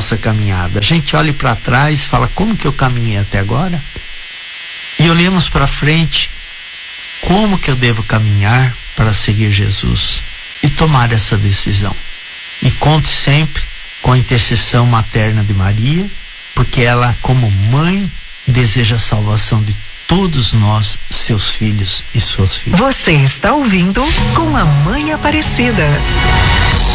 nossa caminhada. A gente olha para trás e fala, como que eu caminhei até agora? E olhamos para frente, como que eu devo caminhar para seguir Jesus e tomar essa decisão. E conte sempre com a intercessão materna de Maria, porque ela, como mãe, deseja a salvação de todos nós, seus filhos e suas filhas. Você está ouvindo Com a Mãe Aparecida.